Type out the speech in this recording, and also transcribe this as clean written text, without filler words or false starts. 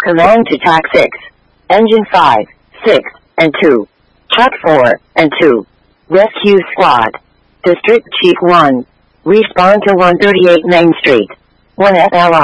Command to TAC 6. Engine 5, 6, and 2. TAC 4, and 2. Rescue Squad. District Chief 1. Respond to 138 Main Street. 1 FLI.